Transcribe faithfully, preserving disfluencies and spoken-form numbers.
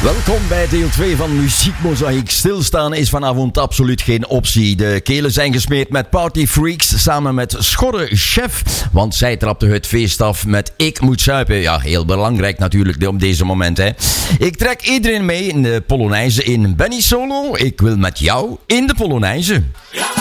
Welkom bij deel twee van Muziek Mozaïek. Stilstaan is vanavond absoluut geen optie. De kelen zijn gesmeerd met Party Freaks samen met Schorre Chef. Want zij trapt de het feest af met Ik Moet Zuipen. Ja, heel belangrijk natuurlijk op deze moment. Hè. Ik trek iedereen mee in de Polonaise in Benny Solo. Ik wil met jou in de Polonaise. Ja.